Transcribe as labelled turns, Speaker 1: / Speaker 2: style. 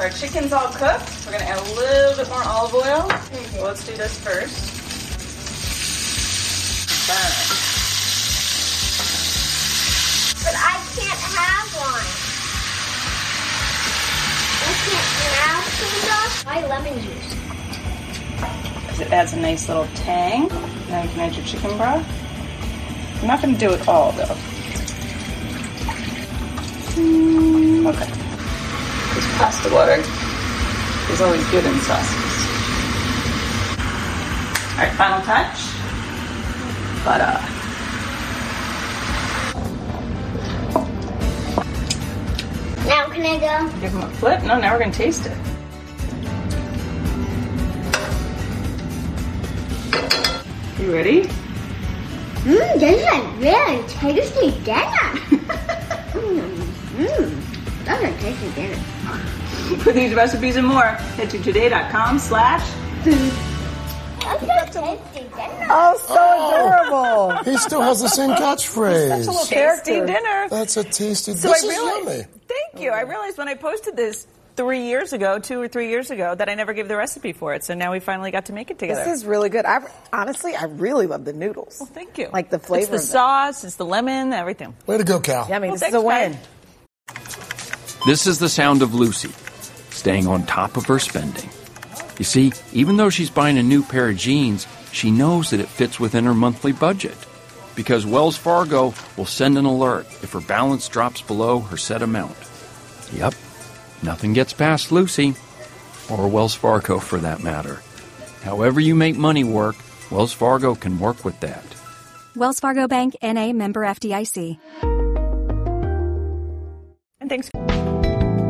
Speaker 1: Our chicken's all cooked. We're going to add a little bit more olive oil. So let's do this first. Burn.
Speaker 2: But I can't have one. I can't have chili sauce. I lemon juice.
Speaker 1: It adds a nice little tang. Now you can add your chicken broth. I'm not going to do it all, though. Okay. This pasta water is always good in sauces. All right, final touch. Butter.
Speaker 2: Now can I go?
Speaker 1: Give them a flip. No, now we're going to taste it. You ready?
Speaker 2: This is a really tasty dinner. That's a tasty dinner.
Speaker 1: For these recipes and more, head to today.com/
Speaker 2: That's a tasty dinner.
Speaker 3: Oh, so adorable.
Speaker 4: He still has the same catchphrase.
Speaker 3: Such a little tasty dinner.
Speaker 4: That's a tasty.
Speaker 3: So
Speaker 4: this
Speaker 3: I
Speaker 4: is
Speaker 3: really,
Speaker 4: yummy.
Speaker 3: Thank you. I realized when I posted this 2 or 3 years ago, that I never gave the recipe for it. So now we finally got to make it together.
Speaker 5: This is really good. Honestly, I really love the noodles.
Speaker 3: Well, thank you.
Speaker 5: Like the flavor.
Speaker 3: It's the
Speaker 5: of them.
Speaker 3: sauce, it's the lemon, everything.
Speaker 4: Way to go, Cal.
Speaker 5: Yummy.
Speaker 3: Well,
Speaker 5: This is a win.
Speaker 6: This is the sound of Lucy, staying on top of her spending. You see, even though she's buying a new pair of jeans, she knows that it fits within her monthly budget. Because Wells Fargo will send an alert if her balance drops below her set amount. Yep, nothing gets past Lucy, or Wells Fargo for that matter. However you make money work, Wells Fargo can work with that.
Speaker 7: Wells Fargo Bank, N.A., member FDIC.
Speaker 3: And thanks.